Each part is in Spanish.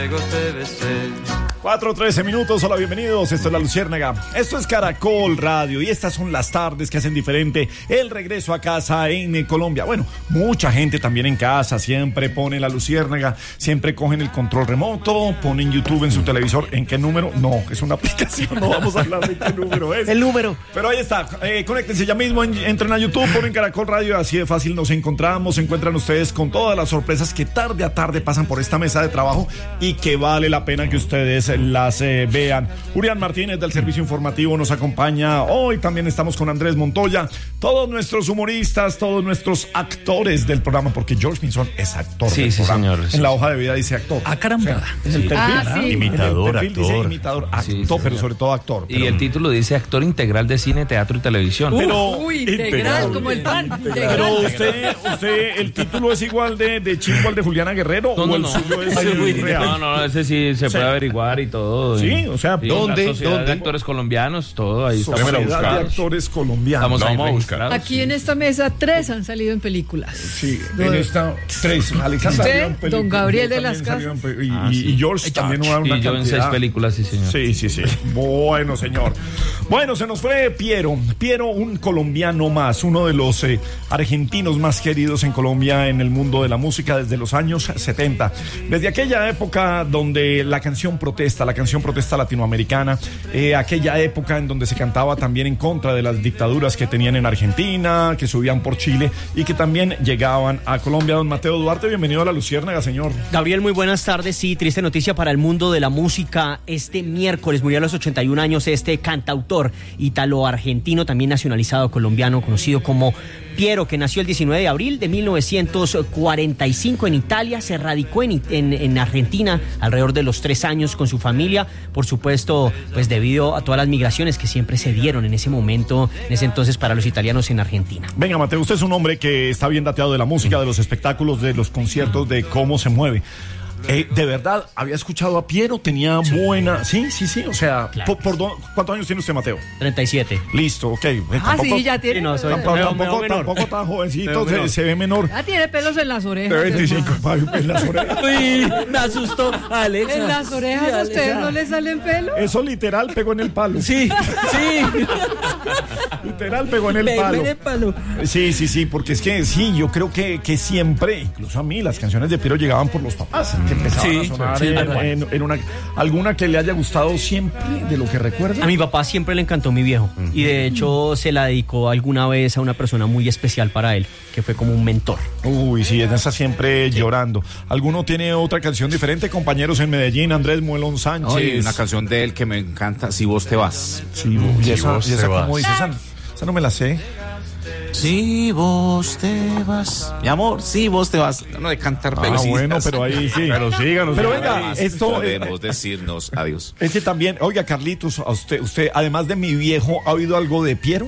4:13 minutos, hola, bienvenidos, esto es La Luciérnaga, esto es Caracol Radio y estas son las tardes que hacen diferente el regreso a casa en Colombia. Bueno, mucha gente también en casa siempre pone La Luciérnaga, siempre cogen el control remoto, ponen YouTube en su televisor. ¿En qué número? No, es una aplicación, no vamos a hablar de qué número es. El número. Pero ahí está, conéctense ya mismo, entren a YouTube, ponen Caracol Radio, así de fácil nos encontramos, se encuentran ustedes con todas las sorpresas que tarde a tarde pasan por esta mesa de trabajo y que vale la pena que ustedes las vean. Julián Martínez del Servicio Informativo nos acompaña hoy, también estamos con Andrés Montoya, todos nuestros humoristas, todos nuestros actores del programa, porque George Pinzón es actor del programa. Señor, sí. En la hoja de vida dice actor. Ah, caramba. O sea, en el perfil, sí. Imitador, actor. Dice imitador, actor, pero sobre todo actor. Y el título dice actor integral de cine, teatro y televisión. Pero integral, como el pan. Pero usted, el título es igual de chingo al de Juliana Guerrero, o el suyo es real. No, ese sí se puede averiguar y todo. Sí, o sea, ¿dónde? La Sociedad de Actores Colombianos, todo ahí está. Sociedad de Actores Colombianos. Vamos a buscar. Aquí en esta mesa 3 han salido en películas. Sí, en esta 3. Alexandra salió en películas. Don Gabriel de las Casas. Y George también una y yo en 6 películas, sí, señor. Sí. Bueno, señor. Bueno, se nos fue Piero, un colombiano más, uno de los argentinos más queridos en Colombia, en el mundo de la música desde los años 70. Desde aquella época donde la canción protesta latinoamericana, aquella época en donde se cantaba también en contra de las dictaduras que tenían en Argentina, que subían por Chile y que también llegaban a Colombia. Don Mateo Duarte, bienvenido a La Luciérnaga, señor. Gabriel, muy buenas tardes. Sí, triste noticia para el mundo de la música. Este miércoles murió a los 81 años este cantautor italo-argentino, también nacionalizado colombiano, conocido como Piero, que nació el 19 de abril de 1945 en Italia, se radicó en Argentina alrededor de los 3 años con su familia, por supuesto, pues debido a todas las migraciones que siempre se dieron en ese momento, en ese entonces para los italianos en Argentina. Venga, Mateo, usted es un hombre que está bien dateado de la música, de los espectáculos, de los conciertos, de cómo se mueve. De verdad, había escuchado a Piero, tenía buena... Sí, o sea, claro. ¿Cuántos años tiene usted, Mateo? 37. Listo, ok. Tampoco, sí, ya tiene. No, tampoco tan jovencito, se ve menor. Ya tiene pelos en las orejas. 25, en las orejas. Uy, me asustó, Alexa. ¿En las orejas a ustedes no le salen pelos? Eso literal pegó en el palo. Sí. Literal pegó en el palo. Sí, porque es que sí, yo creo que siempre, incluso a mí, las canciones de Piero llegaban por los papás. Que empezaban a sonar en una... ¿Alguna que le haya gustado siempre de lo que recuerda? A mi papá siempre le encantó Mi Viejo. Y de hecho se la dedicó alguna vez a una persona muy especial para él, que fue como un mentor. Uy, sí, en esa siempre llorando. ¿Alguno tiene otra canción diferente? Compañeros en Medellín, Andrés Muelón Sánchez. Oye, una canción de él que me encanta, Si vos te vas. Sí, y esa ¿cómo dice? Esa no me la sé. Si vos te vas, mi amor, si vos te vas. No de cantar pelos. Bueno, pero ahí sí. Pero síganos. Pero venga, esto podemos decirnos adiós. Es que también, oiga, Carlitos, a usted, además de Mi Viejo, ¿ha oído algo de Piero?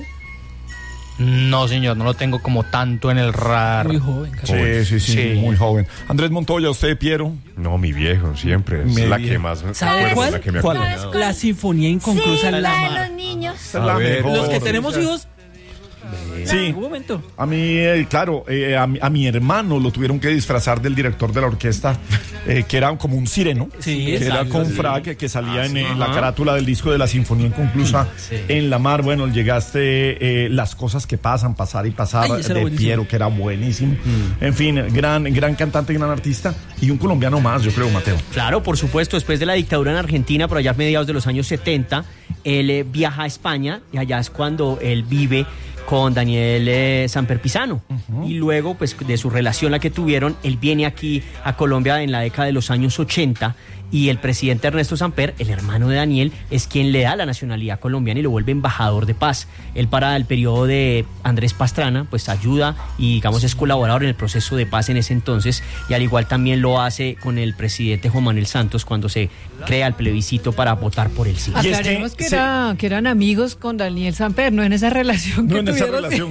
No, señor, no lo tengo como tanto en el radar. Muy joven. Sí, muy joven. Andrés Montoya, ¿usted, Piero? No, Mi Viejo, siempre. Es la que más me ¿Sabe acuerdo, cuál? la que me ¿Cuál? acompañado. La Sinfonía Inconclusa de la los niños. La mejor. Los que tenemos hijos. Sí, un momento. A mí, claro, a mi hermano lo tuvieron que disfrazar del director de la orquesta, que era como un sireno, que era con frac, que salía en la carátula del disco de la Sinfonía Inconclusa en la mar. Bueno, llegaste Las cosas que pasan, pasar y pasar, de Piero, que era buenísimo. En fin, gran cantante, gran artista, y un colombiano más, yo creo, Mateo. Claro, por supuesto, después de la dictadura en Argentina, por allá a mediados de los años 70, él viaja a España, y allá es cuando él vive con Daniel Samper Pisano. Y luego, pues, de su relación la que tuvieron, él viene aquí a Colombia en la década de los años 80 y el presidente Ernesto Samper, el hermano de Daniel, es quien le da la nacionalidad colombiana y lo vuelve embajador de paz. Él, para el periodo de Andrés Pastrana, pues ayuda y, digamos, es colaborador en el proceso de paz en ese entonces, y al igual también lo hace con el presidente Juan Manuel Santos cuando se crea el plebiscito para votar por el sí. Aclaremos que eran amigos con Daniel Samper, no en esa relación que esa tuvieron. relación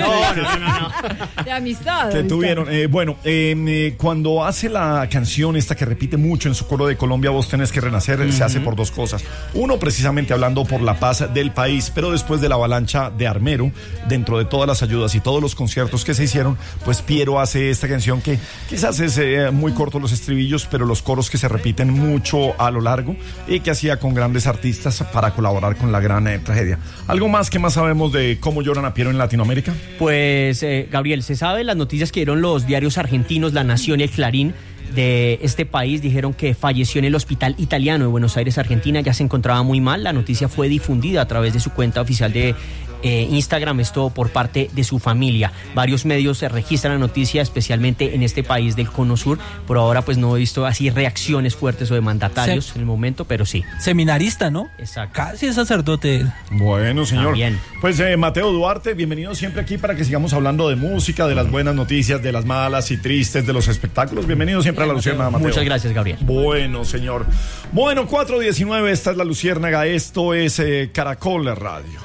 De amistad. que tuvieron. Cuando hace la canción esta que repite mucho en su coro de Colombia, vos tenés que renacer, se hace por dos cosas. Uno, precisamente hablando por la paz del país, pero después de la avalancha de Armero, dentro de todas las ayudas y todos los conciertos que se hicieron, pues Piero hace esta canción que quizás es muy corto los estribillos, pero los coros que se repiten mucho a lo largo y que hacía con grandes artistas para colaborar con la gran tragedia. ¿Algo más que más sabemos de cómo lloran a Piero en Latinoamérica? Pues, Gabriel, se sabe las noticias que dieron los diarios argentinos, La Nación y El Clarín de este país. Dijeron que falleció en el hospital italiano de Buenos Aires, Argentina. Ya se encontraba muy mal. La noticia fue difundida a través de su cuenta oficial de Instagram, esto por parte de su familia. Varios medios se registran la noticia, especialmente en este país del Cono Sur. Por ahora pues no he visto así reacciones fuertes o de mandatarios en el momento, pero sí. Seminarista, ¿no? Exacto. Casi es sacerdote. Bueno, señor. Bien. Pues Mateo Duarte, bienvenido siempre aquí para que sigamos hablando de música, de las buenas noticias, de las malas y tristes, de los espectáculos. Bienvenido siempre a La Luciérnaga, Mateo. Muchas gracias, Gabriel. Bueno, señor. Bueno, 4:19, esta es La Luciérnaga, esto es Caracol Radio.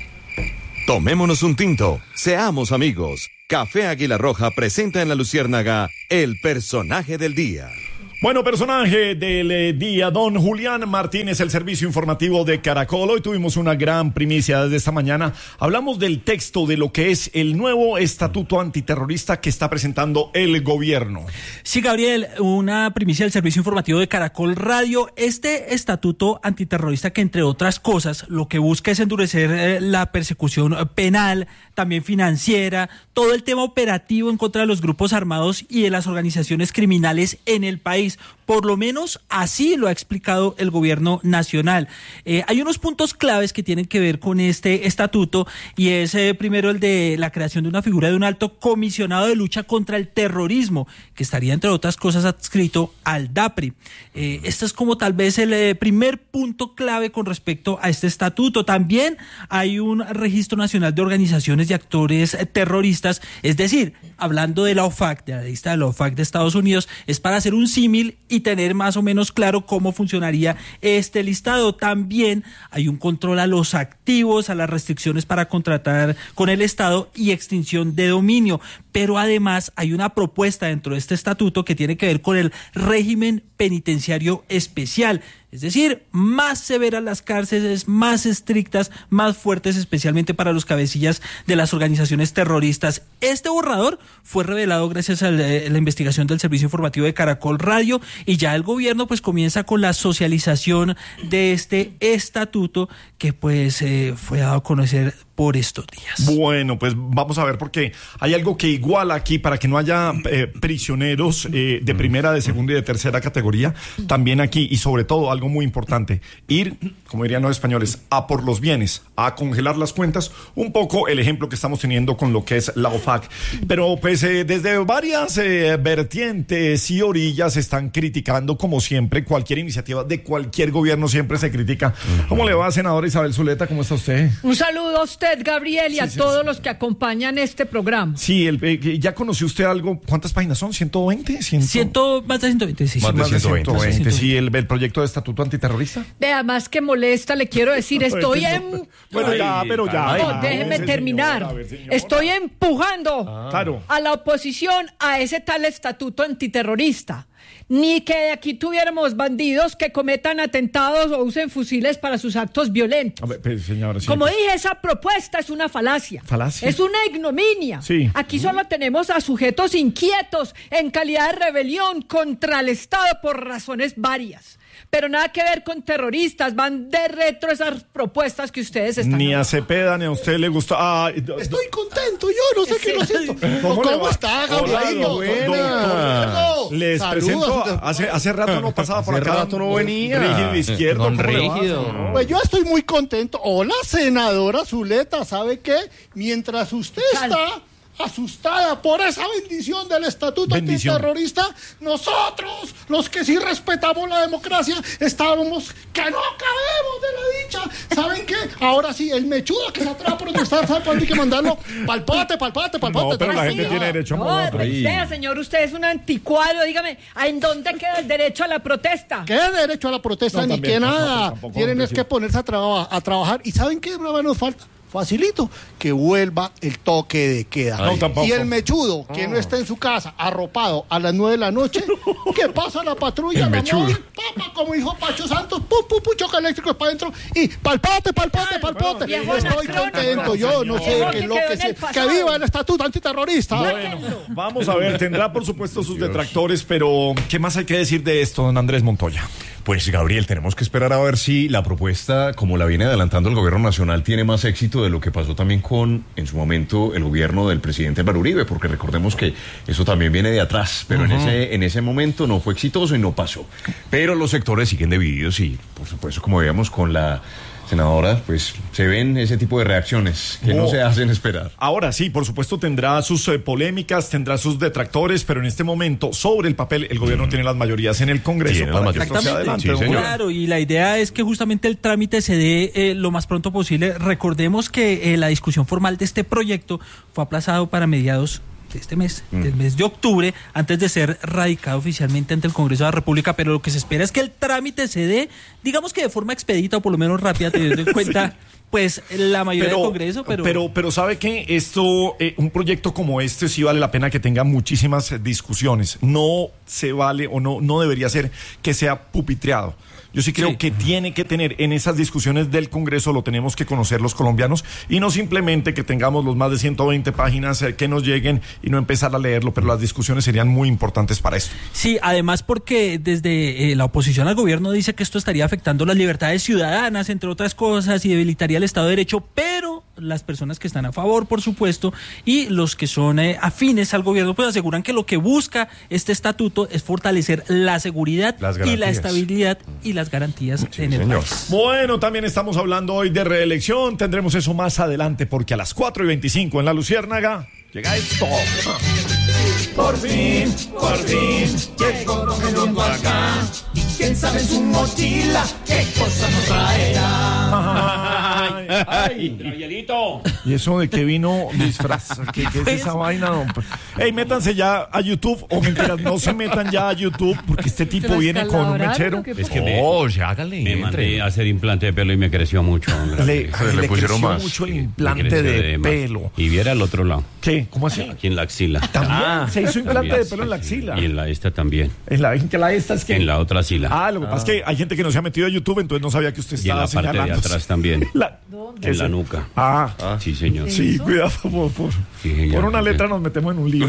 Tomémonos un tinto, seamos amigos. Café Águila Roja presenta en La Luciérnaga el personaje del día. Bueno, personaje del día, don Julián Martínez, el servicio informativo de Caracol. Hoy tuvimos una gran primicia desde esta mañana. Hablamos del texto de lo que es el nuevo estatuto antiterrorista que está presentando el gobierno. Sí, Gabriel, una primicia del servicio informativo de Caracol Radio. Este estatuto antiterrorista que, entre otras cosas, lo que busca es endurecer la persecución penal, también financiera, todo el tema operativo en contra de los grupos armados y de las organizaciones criminales en el país. Por lo menos así lo ha explicado el gobierno nacional. Hay unos puntos claves que tienen que ver con este estatuto y es primero el de la creación de una figura de un alto comisionado de lucha contra el terrorismo, que estaría entre otras cosas adscrito al DAPRI. Este es como tal vez el primer punto clave con respecto a este estatuto. También hay un registro nacional de organizaciones y actores terroristas, es decir, hablando de la OFAC, de la lista de la OFAC de Estados Unidos, es para hacer un símil y tener más o menos claro cómo funcionaría este listado. También hay un control a los activos, a las restricciones para contratar con el Estado y extinción de dominio. Pero además hay una propuesta dentro de este estatuto que tiene que ver con el régimen penitenciario especial. Es decir, más severas las cárceles, más estrictas, más fuertes, especialmente para los cabecillas de las organizaciones terroristas. Este borrador fue revelado gracias a la investigación del servicio informativo de Caracol Radio y ya el gobierno pues comienza con la socialización de este estatuto que pues fue dado a conocer por estos días. Bueno, pues vamos a ver porque hay algo que iguala aquí para que no haya prisioneros de primera, de segunda y de tercera categoría. También aquí y sobre todo algo muy importante, ir, como dirían los españoles, a por los bienes, a congelar las cuentas, un poco el ejemplo que estamos teniendo con lo que es la OFAC. Pero pues desde varias vertientes y orillas están criticando, como siempre, cualquier iniciativa de cualquier gobierno siempre se critica. ¿Cómo le va, senadora Isabel Zuleta? ¿Cómo está usted? Un saludo a usted, Gabriel, y a todos los que acompañan este programa. Sí, ¿ya conoció usted algo? ¿Cuántas páginas son? ¿120? Más de 120, sí. Más de 120, sí, el proyecto de estatuto antiterrorista. Vea, más que molesta, le quiero decir, estoy Bueno, ya. No, déjeme terminar. Señora, a ver, señora. Estoy empujando Claro. a la oposición a ese tal estatuto antiterrorista. Ni que aquí tuviéramos bandidos que cometan atentados o usen fusiles para sus actos violentos. A ver, pues, señora, sí. Como dije, esa propuesta es una falacia. ¿Falacia? Es una ignominia. Sí. Aquí solo tenemos a sujetos inquietos en calidad de rebelión contra el Estado por razones varias. Pero nada que ver con terroristas, van de retro esas propuestas que ustedes están Ni a hablando. Cepeda ni a usted le gusta. Estoy contento, yo no sé qué lo siento. ¿Cómo está, Gabrielito? Les presento, hace rato no pasaba por acá. Hace rato no venía. Rígido izquierdo. Don ¿cómo le va? Rígido. Pues yo estoy muy contento. Hola, senadora Zuleta, ¿sabe qué? Mientras usted está asustada por esa bendición del estatuto antiterrorista, nosotros, los que sí respetamos la democracia, estábamos que no cabemos de la dicha. ¿Saben qué? Ahora sí, el mechudo que se atreve a protestar, ¿sabe cuándo hay que mandarlo? Palpate. No, pero la gente tiene derecho a No, mover. vea, señor, usted es un anticuario. Dígame, ¿en dónde queda el derecho a la protesta? ¿Qué derecho a la protesta? No, ni también, que nada. tampoco, Tienen hombre, es que sí. ponerse a trabajar. ¿Y saben qué nos falta? facilito, que vuelva el toque de queda. No, tampoco. Y el mechudo que no está en su casa arropado a las 9 de la noche, que pasa la patrulla, la móvil, papa, como dijo Pacho Santos, choque eléctrico para adentro y palpote. Estoy contento, yo no sé qué es lo que se... ¡Que viva el estatuto antiterrorista! Bueno, vamos a ver, tendrá por supuesto sus detractores, pero ¿qué más hay que decir de esto, don Andrés Montoya? Pues Gabriel, tenemos que esperar a ver si la propuesta, como la viene adelantando el gobierno nacional, tiene más éxito de lo que pasó también con, en su momento, el gobierno del presidente Álvaro Uribe, porque recordemos que eso también viene de atrás, pero en ese momento no fue exitoso y no pasó. Pero los sectores siguen divididos y, por supuesto, como veíamos con la senadora, pues se ven ese tipo de reacciones que no se hacen esperar. Ahora sí, por supuesto tendrá sus polémicas, tendrá sus detractores, pero en este momento, sobre el papel, el gobierno tiene las mayorías en el Congreso para que esto sea adelante. Sí, claro, y la idea es que justamente el trámite se dé lo más pronto posible. Recordemos que la discusión formal de este proyecto fue aplazado para mediados de este mes, del mes de octubre, antes de ser radicado oficialmente ante el Congreso de la República, pero lo que se espera es que el trámite se dé, digamos que de forma expedita o por lo menos rápida, teniendo en cuenta pues la mayoría del Congreso, pero ¿sabe qué? Esto, un proyecto como este sí vale la pena que tenga muchísimas discusiones. No se vale o no debería ser que sea pupitreado. Yo sí creo que tiene que tener en esas discusiones del Congreso, lo tenemos que conocer los colombianos y no simplemente que tengamos los más de 120 páginas que nos lleguen y no empezar a leerlo, pero las discusiones serían muy importantes para esto. Sí, además porque desde la oposición al gobierno dice que esto estaría afectando las libertades ciudadanas, entre otras cosas, y debilitaría el Estado de Derecho, pero las personas que están a favor, por supuesto, y los que son afines al gobierno, pues aseguran que lo que busca este estatuto es fortalecer la seguridad y la estabilidad y las garantías en el país. Bueno, también estamos hablando hoy de reelección, tendremos eso más adelante porque a las 4:25 en La Luciérnaga llega esto. Por fin, llegó Don Gedeondo acá. Y quién sabe en su mochila qué cosa nos traerá. Ay. ¿Y eso de que vino disfraz? ¿Qué es esa vaina? Ey, métanse ya a YouTube, o mentiras, no se metan ya a YouTube, porque este tipo viene con un mechero. Es que me mandé a hacer implante de pelo y me creció mucho. Le pusieron más. Mucho el implante de pelo. Y viera al otro lado. ¿Qué? ¿Cómo así? Aquí en la axila. ¿También? ¿Se hizo implante de pelo en la axila? Y en la esta también. ¿En la esta es que? En la otra axila. Lo que pasa es que hay gente que no se ha metido a YouTube, entonces no sabía que usted estaba señalando. Y en la parte de atrás también. En la nuca. Sí, señor. Sí, cuidado, por una letra nos metemos en un lío.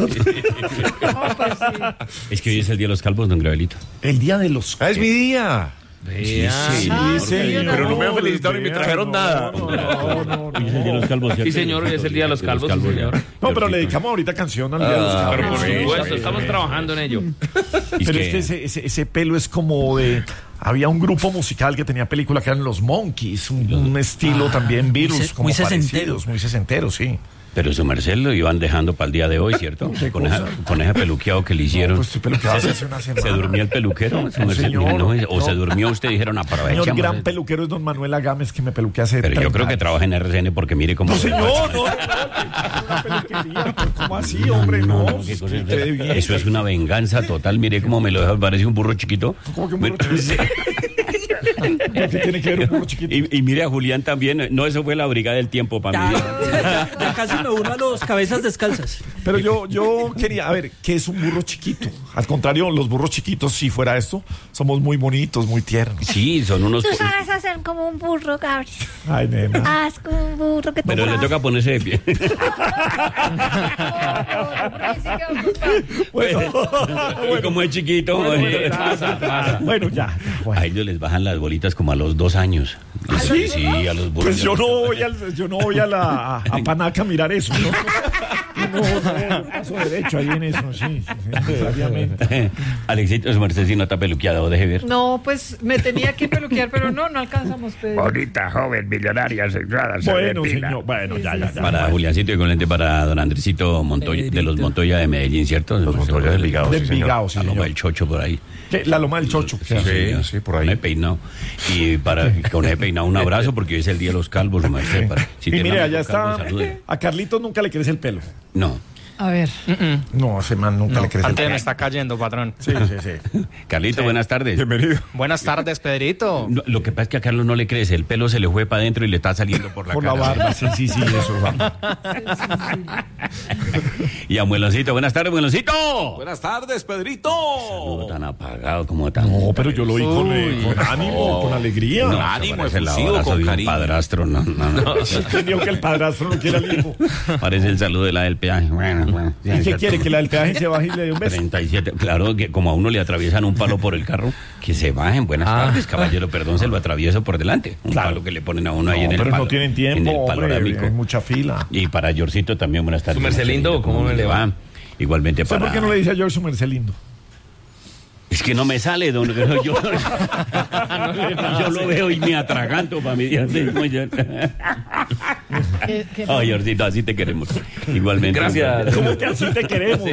Es que hoy es el Día de los Calvos, don Gravelito. El Día de los Calvos. ¡Es mi día! Sí, pero no me han felicitado ni me trajeron nada. Hoy es el Día de los Calvos. Sí, señor, hoy es el Día de los Calvos. No, pero le dedicamos ahorita canción al Día de los Calvos. Pero por supuesto, estamos trabajando en ello. Pero es que ese pelo es como de... Había un grupo musical que tenía película que eran los Monkeys, un estilo también Beatles, como parecidos, muy sesenteros, sí. Pero su merced lo iban dejando para el día de hoy, ¿cierto? Con ese peluqueado que le hicieron. Pues estoy peluqueado hace una semana. ¿Se durmió el peluquero? ¿O se durmió usted? Dijeron, aprovechamos. El gran peluquero es don Manuel Agames, que me peluquea hace Pero yo creo que trabaja en RCN porque mire cómo... No, señor, una peluquería. ¿Cómo así, hombre? No, eso es una venganza total. Mire cómo me lo deja, parece un burro chiquito. ¿Cómo que un burro chiquito? ¿Qué tiene que ver un burro chiquito? Y mire a Julián también. No, eso fue la brigada del tiempo para mí. Ya casi me uno a los cabezas descalzas. Pero yo quería, a ver, ¿qué es un burro chiquito? Al contrario, los burros chiquitos, si fuera esto, somos muy bonitos, muy tiernos. Sí, son unos... Tú sabes hacer como un burro, Gabriel. Ay, nena. Haz como un burro que te Pero le toca ponerse de pie. Bueno, como es chiquito. Bueno, ya. A ellos les bajan las bolitas como a los 2 años. ¿Sí? Sí, a los burros. Pues yo no voy a Panaca a mirar eso, ¿no? No, paso derecho ahí en eso, sí, necesariamente. Alexito, su merced, si no está peluqueado, deje ver. No, pues me tenía que peluquear, pero no alcanzamos. Bonita, joven, millonaria, sexuada. Bueno, señor, bueno, ya. Para Juliancito y con para don Andresito Montoya, de los Montoya de Medellín, ¿cierto? Los Montoya de Envigado, sí, señor. La Loma del Chocho por ahí. La Loma del Chocho. Sí, por ahí. Con el peinado. Y con el peinado un abrazo porque hoy es el Día de los Calvos, su merced. Y mire, allá está. A Carlitos nunca le crece el pelo. No. A ver. No, ese man nunca le crece. Antes me está cayendo, patrón. Sí. Carlito, buenas tardes. Bienvenido. Buenas tardes, Pedrito. No, lo que pasa es que a Carlos no le crece, el pelo se le fue para adentro y le está saliendo por la Por cara. la barba, sí, eso va. Y a Mueloncito, buenas tardes, Mueloncito. Buenas tardes, Pedrito. Saludo tan apagado como tan... No, pero yo lo vi con ánimo, con alegría. No, ánimo parece el efusivo, abrazo con de un cariño. padrastro, no. ¿Quién dijo que el padrastro no quiere al hijo? Parece el saludo de la del peaje. Bueno. ¿Y qué quiere? ¿Que la del peaje se baje y le dé un beso? 37, claro, que como a uno le atraviesan un palo por el carro, que se bajen. Buenas tardes, caballero, perdón, se lo atravieso por delante. Un palo que le ponen a uno ahí en el pero palo. no tienen tiempo, en el hombre, panorámico. hay mucha fila. Y para Yorcito también, buenas tardes. Su merced lindo, ¿cómo me le va? Igualmente ¿Usted para... por qué no le dice a George su merced lindo? Es que no me sale, don. Yo lo veo y me atraganto para mi día. Ay, Yorcito, así te queremos. Igualmente. Gracias. ¿Cómo que así te queremos?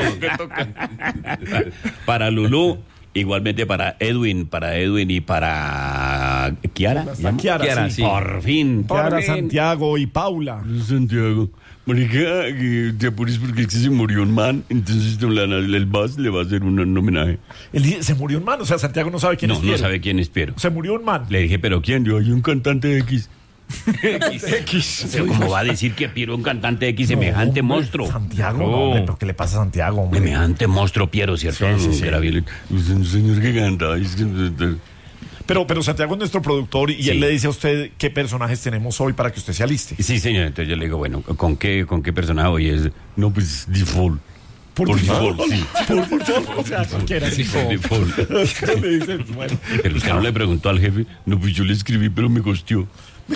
Para Lulú, igualmente para Edwin y para Kiara. Kiara, sí. Por fin. Kiara, Santiago y Paula. Santiago. Marica, que te apures porque es que se murió un man, entonces el BAS le va a hacer un homenaje. Él dice, se murió un man, o sea, Santiago no sabe quién es Piero. No sabe quién es Piero. Se murió un man. Le dije, ¿pero quién? Yo, hay un cantante X. ¿Cómo va a decir que Piero es un cantante X, semejante monstruo? Santiago, no, hombre, ¿pero qué le pasa a Santiago, hombre? Semejante monstruo, Piero, ¿cierto? Sí. Era bien, un señor que canta. Pero Santiago es nuestro productor y él le dice a usted qué personajes tenemos hoy para que usted se aliste. Sí, señor. Entonces yo le digo, bueno, ¿con qué personaje hoy es? No, pues default. Por default, sí. Por default, o sea, cualquiera. Sí, por default. Le dice, bueno. Pero usted no le preguntó al jefe. No, pues yo le escribí, pero me costeó.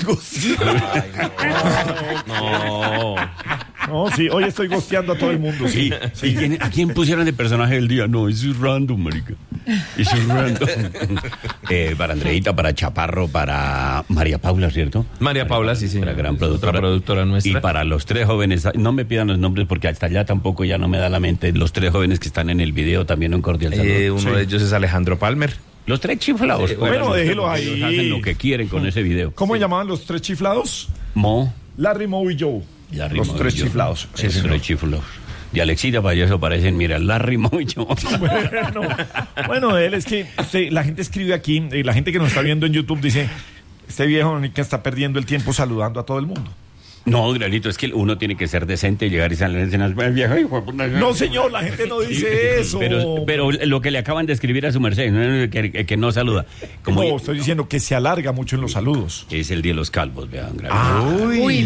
No, sí, hoy estoy gosteando a todo el mundo, sí. ¿A quién pusieron de personaje del día? No, eso es random, marica. Eso es random. Para Andreita, para Chaparro, para María Paula, ¿cierto? María Paula, sí. La gran productora nuestra. Y para los 3 jóvenes, no me pidan los nombres porque hasta allá tampoco ya no me da la mente. Los 3 jóvenes que están en el video, también un cordial saludo. Uno de ellos es Alejandro Palmer. Los 3 chiflados. Bueno, déjelo ahí. Hacen lo que quieren con ese video. ¿Cómo llamaban los 3 chiflados? Larry, Moe y Joe. Los 3 chiflados. Sí, los 3 chiflados. Y Alexita para eso parecen, mira, Larry, Moe y Joe. Bueno, él es que la gente escribe aquí, y la gente que nos está viendo en YouTube dice, este viejo que está perdiendo el tiempo saludando a todo el mundo. No, Granito, es que uno tiene que ser decente y llegar y salir en escenas. No, señor, la gente no dice eso. Pero lo que le acaban de escribir a su merced, que no saluda. No, estoy diciendo que se alarga mucho en los saludos. Es el día de los calvos, vean, Granito. Uy,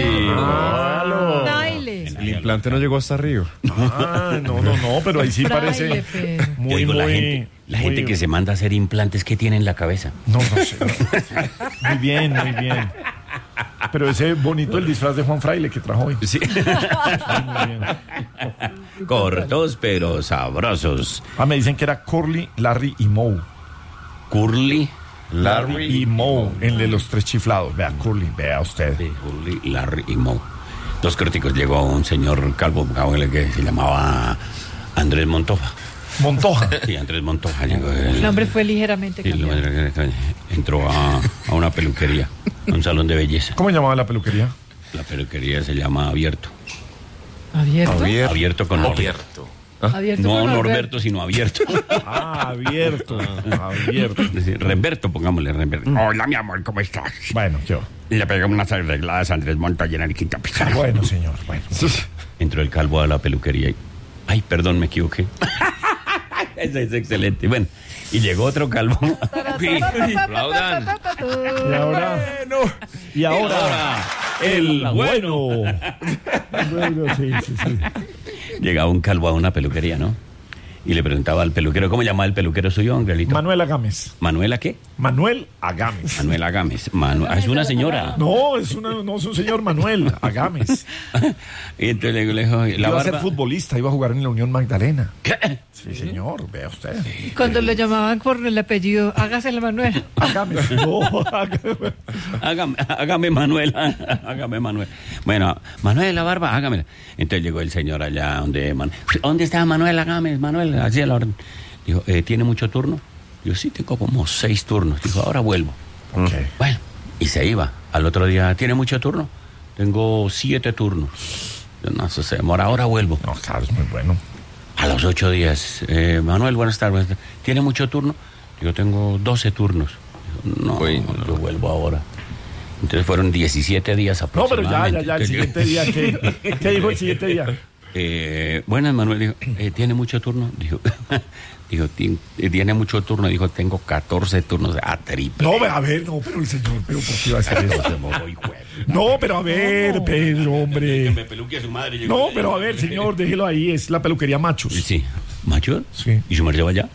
El implante no llegó hasta arriba. No, pero ahí sí parece muy. La gente que se manda a hacer implantes, ¿qué tiene en la cabeza? No sé. Muy bien. Pero ese bonito el disfraz de Juan Fraile que trajo hoy. Sí. Muy bien. Cortos pero sabrosos. Me dicen que era Curly, Larry y Moe. Curly, Larry y Moe, el de los 3 chiflados. Vea, Curly, vea usted. Sí, Curly, Larry y Moe. 2 críticos. Llegó un señor calvo que se llamaba Andrés Montoja. Sí, Andrés Montoja llegó. El nombre fue ligeramente cambiado. Entró a una peluquería, a un salón de belleza. ¿Cómo llamaba la peluquería? La peluquería se llama Abierto. ¿Abierto? Abierto con Abierto. Abierto no con Norberto, sino Abierto. Abierto. Remberto, pongámosle Remberto. Hola, mi amor, ¿cómo estás? Bueno, yo. Le pegué unas arregladas a Andrés Montoya en el quinta pizarra. Bueno, señor, bueno. Entró el calvo a la peluquería y... Ay, perdón, me equivoqué. Ese es excelente. Bueno, y llegó otro calvo. Aplaudan. Y ahora, el bueno. Bueno, sí. Llegaba un calvo a una peluquería, ¿no? Y le preguntaba al peluquero, ¿cómo llamaba el peluquero suyo, Angelito? Manuel Agames. ¿Manuela qué? Manuel Agames. Manuel Agames. Es una señora. No, es un señor Manuel Agames. Y entonces le dijo, iba a ser futbolista, iba a jugar en la Unión Magdalena. ¿Qué? Sí, señor, vea usted. Y cuando le llamaban por el apellido, hágase la Manuel. Agames. No, hágame Manuel. Hágame Manuel. Bueno, Manuel, la barba, hágame. Entonces llegó el señor allá ¿Dónde está Manuel Agames? Manuel, así a la orden. Dijo, ¿tiene mucho turno? Yo sí tengo como 6 turnos. Dijo, ahora vuelvo. Okay. Bueno, y se iba. Al otro día, ¿tiene mucho turno? Tengo 7 turnos. Yo, no, eso se demora, ahora vuelvo. No, claro, es muy bueno. A los 8 días, Manuel, buenas tardes. ¿Tiene mucho turno? Yo tengo 12 turnos. No, yo vuelvo ahora. Entonces fueron 17 días No, pero aproximadamente. ya, el siguiente día, ¿qué dijo el siguiente día? Buenas, Manuel, dijo, ¿tiene mucho turno? Dijo, tiene mucho turno. Dijo, tengo 14 turnos a triple. No, a ver, no, pero el señor, pero ¿por qué iba a hacer eso? No, pero a ver, Pedro, hombre. Que me peluque a su madre. No, pero a ver, señor, déjelo ahí, es la peluquería Machos. Sí. ¿Machos? Sí. ¿Y su merced va allá?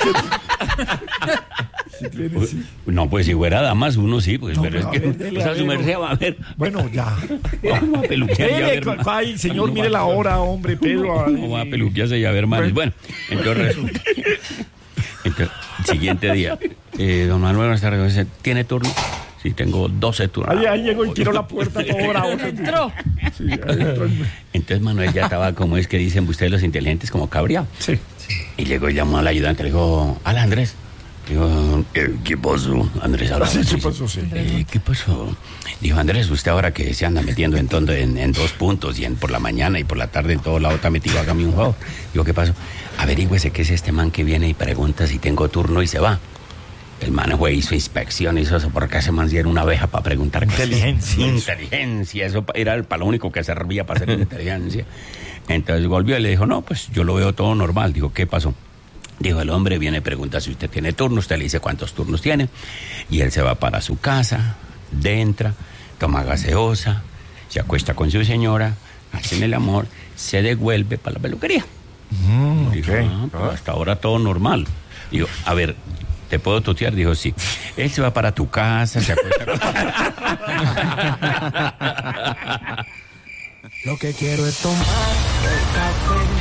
No, pues si fuera damas, uno sí, pues, No, pero es a que, ver, dele, o sea, a su ver, merced va a ver. Bueno, ya. Vamos a peluquear. Dele, ay, señor, mire la hora, hombre, Pedro. No va a peluquearse y a ver manes. Bueno, entonces, siguiente día. Don Manuel, buenas tardes. ¿Tiene turno? Sí, tengo 12 turnos. Ahí llegó y tiró la puerta todo bravo. Entró. Sí, ahí entró. Entonces Manuel ya estaba, como es que dicen ustedes los inteligentes, como cabreado. Sí. Y llegó y llamó al ayudante, le dijo, hola Andrés. Dijo, ¿qué pasó? Andrés hablaba. Sí, ¿qué pasó? Sí. ¿Qué pasó? Dijo, Andrés, usted ahora que se anda metiendo en 2 puntos y por la mañana y por la tarde en todo lado está metido, hágame un favor. Digo, ¿qué pasó? Averígüese qué es este man que viene y pregunta si tengo turno y se va. El man fue, hizo inspección, hizo eso, porque ese man sí era una abeja para preguntar. Inteligencia, eso era para lo único que servía para hacer inteligencia. Entonces volvió y le dijo, no, pues yo lo veo todo normal. Dijo, ¿qué pasó? Dijo, el hombre viene y pregunta si usted tiene turno, usted le dice cuántos turnos tiene, y él se va para su casa, entra, toma gaseosa, se acuesta con su señora, hacen el amor, se devuelve para la peluquería. Dijo, pues hasta ahora todo normal. Digo, a ver, ¿te puedo tutear? Dijo, sí. Él se va para tu casa, se acuesta con... Lo que quiero es tomar el café.